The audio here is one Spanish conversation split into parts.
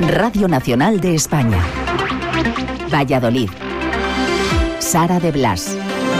Radio Nacional de España. Valladolid. Sara de Blas.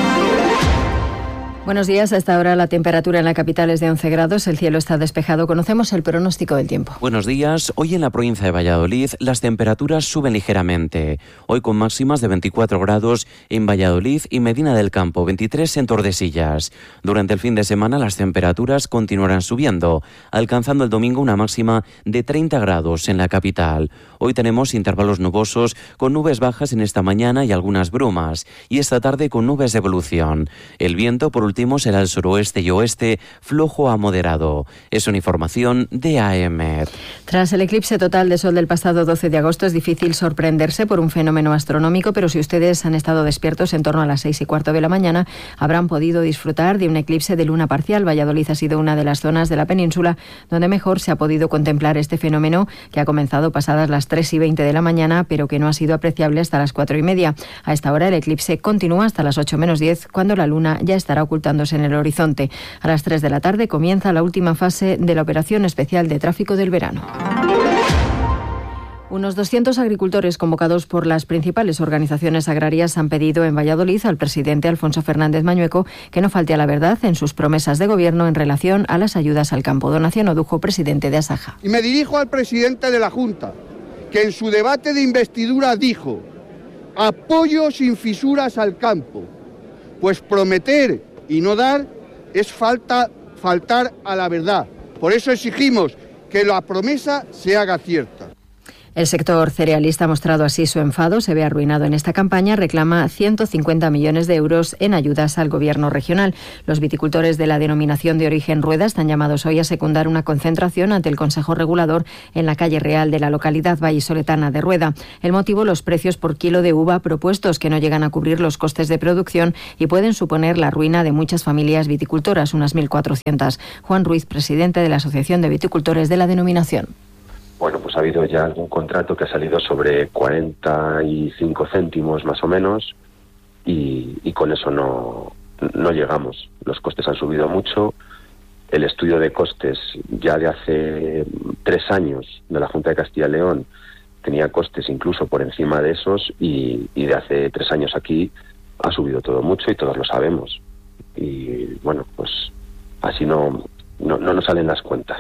Buenos días. A esta hora la temperatura en la capital es de 11 grados. El cielo está despejado. Conocemos el pronóstico del tiempo. Buenos días. Hoy en la provincia de Valladolid las temperaturas suben ligeramente. Hoy con máximas de 24 grados en Valladolid y Medina del Campo, 23 en Tordesillas. Durante el fin de semana las temperaturas continuarán subiendo, alcanzando el domingo una máxima de 30 grados en la capital. Hoy tenemos intervalos nubosos con nubes bajas en esta mañana y algunas brumas. Y esta tarde con nubes de evolución. El viento, por último, será el suroeste y oeste, flojo a moderado. Es una información de AEMET. Tras el eclipse total de sol del pasado 12 de agosto es difícil sorprenderse por un fenómeno astronómico, pero si ustedes han estado despiertos en torno a las 6:15 de la mañana, habrán podido disfrutar de un eclipse de luna parcial. Valladolid ha sido una de las zonas de la península donde mejor se ha podido contemplar este fenómeno, que ha comenzado pasadas las 3:20 de la mañana, pero que no ha sido apreciable hasta las 4:30. A esta hora el eclipse continúa hasta las 8 menos 10, cuando la luna ya estará ocultándose en el horizonte. A las 3 de la tarde comienza la última fase de la operación especial de tráfico del verano. Unos 200 agricultores convocados por las principales organizaciones agrarias han pedido en Valladolid al presidente Alfonso Fernández Mañueco que no falte a la verdad en sus promesas de gobierno en relación a las ayudas al campo. Donación Odujo, presidente de Asaja. Y me dirijo al presidente de la Junta, que en su debate de investidura dijo: apoyo sin fisuras al campo. Pues prometer y no dar es faltar a la verdad. Por eso exigimos que la promesa se haga cierta. El sector cerealista ha mostrado así su enfado, se ve arruinado en esta campaña, reclama 150 millones de euros en ayudas al gobierno regional. Los viticultores de la denominación de origen Rueda están llamados hoy a secundar una concentración ante el Consejo Regulador en la calle Real de la localidad vallisoletana de Rueda. El motivo: los precios por kilo de uva propuestos, que no llegan a cubrir los costes de producción y pueden suponer la ruina de muchas familias viticultoras, unas 1.400. Juan Ruiz, presidente de la Asociación de Viticultores de la denominación. Bueno, pues ha habido ya algún contrato que ha salido sobre 45 céntimos más o menos y con eso no llegamos. Los costes han subido mucho. El estudio de costes ya de hace 3 años de la Junta de Castilla y León tenía costes incluso por encima de esos y de hace 3 años aquí ha subido todo mucho y todos lo sabemos. Y bueno, pues así no nos salen las cuentas.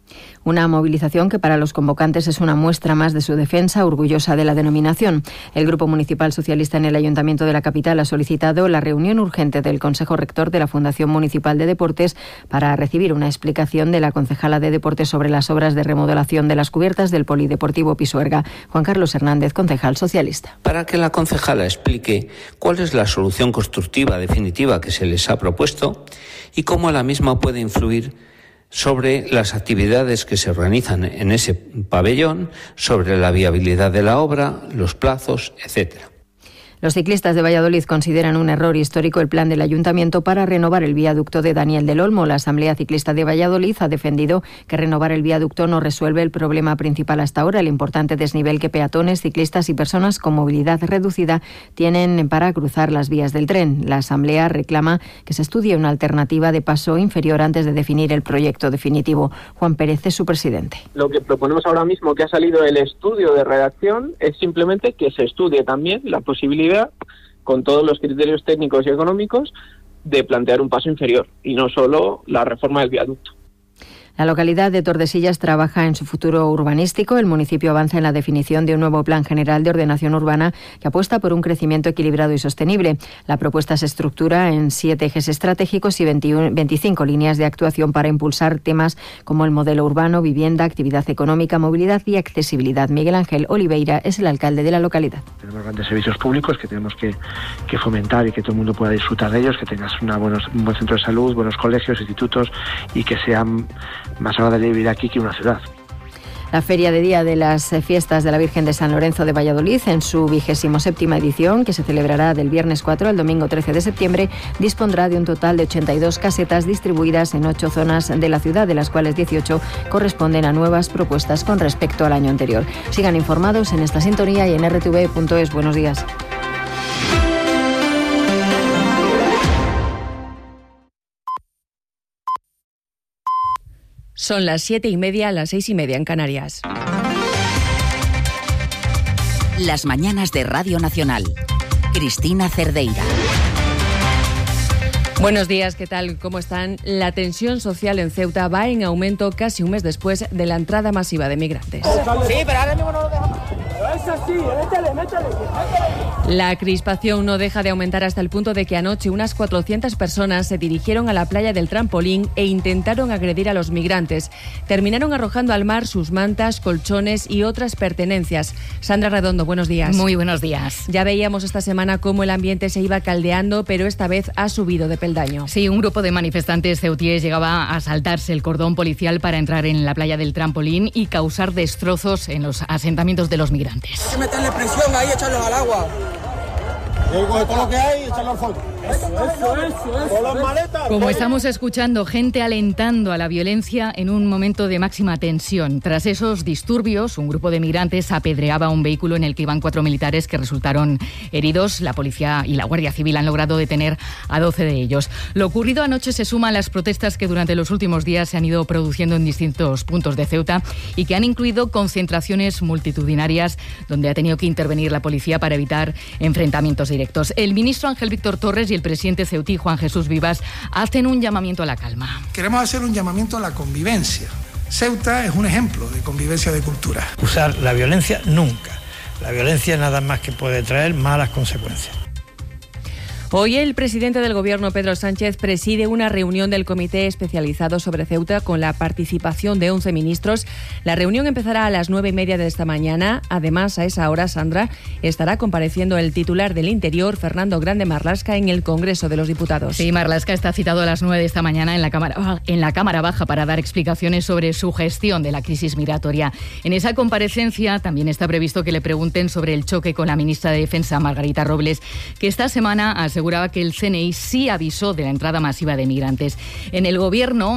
Una movilización que para los convocantes es una muestra más de su defensa, orgullosa de la denominación. El Grupo Municipal Socialista en el Ayuntamiento de la capital ha solicitado la reunión urgente del Consejo Rector de la Fundación Municipal de Deportes para recibir una explicación de la concejala de Deportes sobre las obras de remodelación de las cubiertas del Polideportivo Pisuerga. Juan Carlos Hernández, concejal socialista. Para que la concejala explique cuál es la solución constructiva definitiva que se les ha propuesto y cómo la misma puede influir sobre las actividades que se organizan en ese pabellón, sobre la viabilidad de la obra, los plazos, etcétera. Los ciclistas de Valladolid consideran un error histórico el plan del Ayuntamiento para renovar el viaducto de Daniel del Olmo. La Asamblea Ciclista de Valladolid ha defendido que renovar el viaducto no resuelve el problema principal hasta ahora, el importante desnivel que peatones, ciclistas y personas con movilidad reducida tienen para cruzar las vías del tren. La Asamblea reclama que se estudie una alternativa de paso inferior antes de definir el proyecto definitivo. Juan Pérez es su presidente. Lo que proponemos ahora mismo, que ha salido el estudio de redacción, es simplemente que se estudie también la posibilidad, con todos los criterios técnicos y económicos, de plantear un paso inferior y no solo la reforma del viaducto. La localidad de Tordesillas trabaja en su futuro urbanístico. El municipio avanza en la definición de un nuevo plan general de ordenación urbana que apuesta por un crecimiento equilibrado y sostenible. La propuesta se estructura en 7 ejes estratégicos y 25 líneas de actuación para impulsar temas como el modelo urbano, vivienda, actividad económica, movilidad y accesibilidad. Miguel Ángel Oliveira es el alcalde de la localidad. Tenemos grandes servicios públicos que tenemos que fomentar y que todo el mundo pueda disfrutar de ellos, que tengas un buen centro de salud, buenos colegios, institutos y que sean más agradable vivir aquí que una ciudad. La Feria de Día de las Fiestas de la Virgen de San Lorenzo de Valladolid, en su 27ª edición, que se celebrará del viernes 4 al domingo 13 de septiembre, dispondrá de un total de 82 casetas distribuidas en 8 zonas de la ciudad, de las cuales 18 corresponden a nuevas propuestas con respecto al año anterior. Sigan informados en esta sintonía y en rtv.es. Buenos días. Son las 7:30, las 6:30 en Canarias. Las mañanas de Radio Nacional. Cristina Cerdeira. Buenos días, ¿qué tal? ¿Cómo están? La tensión social en Ceuta va en aumento casi un mes después de la entrada masiva de migrantes. Sí, pero ahora mismo no lo dejamos. Es así, métele. La crispación no deja de aumentar hasta el punto de que anoche unas 400 personas se dirigieron a la playa del Trampolín e intentaron agredir a los migrantes. Terminaron arrojando al mar sus mantas, colchones y otras pertenencias. Sandra Redondo, buenos días. Muy buenos días. Ya veíamos esta semana cómo el ambiente se iba caldeando, pero esta vez ha subido de peldaño. Sí, un grupo de manifestantes ceutíes llegaba a saltarse el cordón policial para entrar en la playa del Trampolín y causar destrozos en los asentamientos de los migrantes. Hay que meterle presión ahí y echarlos al agua. Todo lo que hay, echarlo al fondo. Eso. Con las maletas. Como estamos escuchando, gente alentando a la violencia en un momento de máxima tensión. Tras esos disturbios, un grupo de migrantes apedreaba un vehículo en el que iban 4 militares que resultaron heridos. La policía y la Guardia Civil han logrado detener a 12 de ellos. Lo ocurrido anoche se suma a las protestas que durante los últimos días se han ido produciendo en distintos puntos de Ceuta y que han incluido concentraciones multitudinarias donde ha tenido que intervenir la policía para evitar enfrentamientos directos. El ministro Ángel Víctor Torres y el presidente ceutí Juan Jesús Vivas hacen un llamamiento a la calma. Queremos hacer un llamamiento a la convivencia. Ceuta es un ejemplo de convivencia de cultura. Usar la violencia nunca. La violencia nada más que puede traer malas consecuencias. Hoy el presidente del Gobierno, Pedro Sánchez, preside una reunión del Comité Especializado sobre Ceuta con la participación de 11 ministros. La reunión empezará a las 9:30 de esta mañana. Además, a esa hora, Sandra, estará compareciendo el titular del Interior, Fernando Grande Marlaska, en el Congreso de los Diputados. Sí, Marlaska está citado a las 9 de esta mañana en la Cámara Baja para dar explicaciones sobre su gestión de la crisis migratoria. En esa comparecencia también está previsto que le pregunten sobre el choque con la ministra de Defensa, Margarita Robles, que esta semana aseguraba que el CNI sí avisó de la entrada masiva de migrantes. En el Gobierno